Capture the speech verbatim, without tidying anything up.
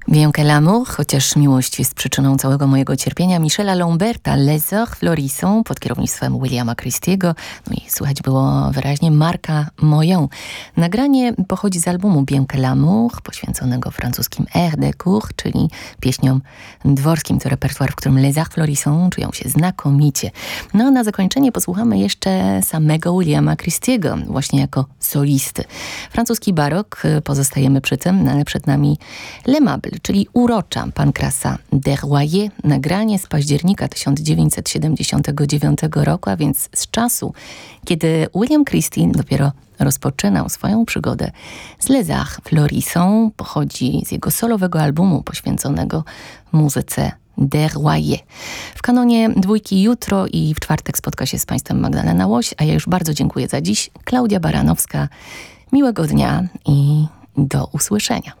Bien que l'amour, chociaż miłość jest przyczyną całego mojego cierpienia, Michela Lamberta, Les Heures Florissant pod kierownictwem Williama Christiego. No i słychać było wyraźnie Marca Moją. Nagranie pochodzi z albumu Bien que l'amour, poświęconego francuskim Air de Cour, czyli pieśniom dworskim. To repertuar, w którym Les Heures Florissant czują się znakomicie. No a na zakończenie posłuchamy jeszcze samego Williama Christiego, właśnie jako solisty. Francuski barok, pozostajemy przy tym, ale przed nami L'Aimable, czyli urocza Pancrasa Desroyer, nagranie z października tysiąc dziewięćset siedemdziesiątego dziewiątego roku, a więc z czasu, kiedy William Christie dopiero rozpoczynał swoją przygodę z Les Heures Florissant. Pochodzi z jego solowego albumu poświęconego muzyce Desroyer. W kanonie dwójki jutro i w czwartek spotka się z Państwem Magdalena Łoś, a ja już bardzo dziękuję za dziś. Klaudia Baranowska. Miłego dnia i do usłyszenia.